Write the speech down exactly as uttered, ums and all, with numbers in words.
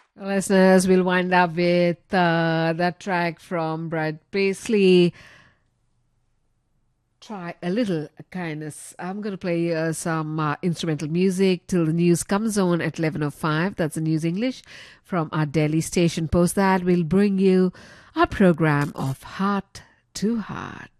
Listeners, we'll wind up with uh, that track from Brad Paisley. Try a little kindness. I'm going to play uh, some uh, instrumental music till the news comes on at eleven oh five. That's the News English from our Delhi station. Post that, we'll bring you our program of Heart to Heart.